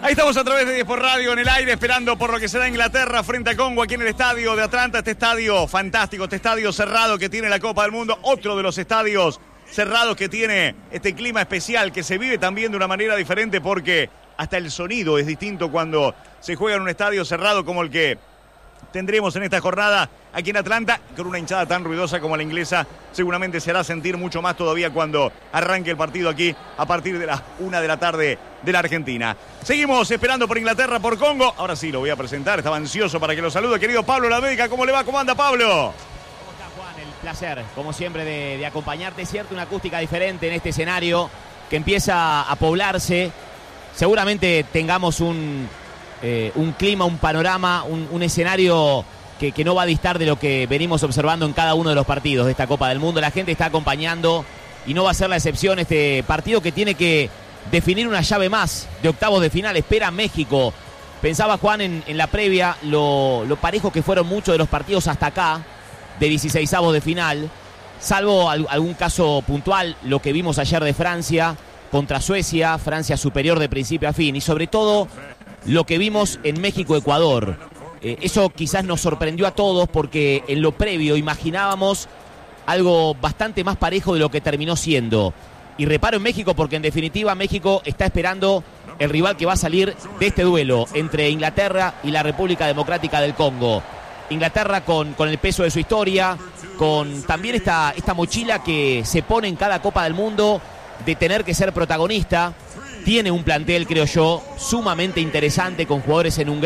Ahí estamos a través de 10 por Radio en el aire, esperando por lo que será Inglaterra frente a Congo aquí en el estadio de Atlanta. Este estadio fantástico, este estadio cerrado que tiene la Copa del Mundo. Otro de los estadios cerrados que tiene este clima especial, que se vive también de una manera diferente porque hasta el sonido es distinto cuando se juega en un estadio cerrado como el que tendremos en esta jornada aquí en Atlanta, con una hinchada tan ruidosa como la inglesa. Seguramente se hará sentir mucho más todavía cuando arranque el partido aquí a partir de las 1 de la tarde de la Argentina. Seguimos esperando por Inglaterra, por Congo. Ahora sí lo voy a presentar, estaba ansioso para que lo salude. Querido Pablo Lamérica, ¿cómo le va? ¿Cómo anda, Pablo? ¿Cómo está, Juan? El placer, como siempre, de acompañarte. Es cierto, una acústica diferente en este escenario que empieza a poblarse. Seguramente tengamos un clima, un panorama, un escenario que no va a distar de lo que venimos observando en cada uno de los partidos de esta Copa del Mundo. La gente está acompañando y no va a ser la excepción este partido que tiene que definir una llave más de octavos de final. Espera México. Pensaba, Juan, en la previa lo parejo que fueron muchos de los partidos hasta acá, de 16avos de final, salvo algún caso puntual, lo que vimos ayer de Francia contra Suecia, Francia superior de principio a fin, y sobre todo lo que vimos en México-Ecuador. Eso quizás nos sorprendió a todos porque en lo previo imaginábamos algo bastante más parejo de lo que terminó siendo. Y reparo en México porque en definitiva México está esperando el rival que va a salir de este duelo entre Inglaterra y la República Democrática del Congo. Inglaterra con el peso de su historia, con también esta mochila que se pone en cada Copa del Mundo de tener que ser protagonista. Tiene un plantel, creo yo, sumamente interesante con jugadores en un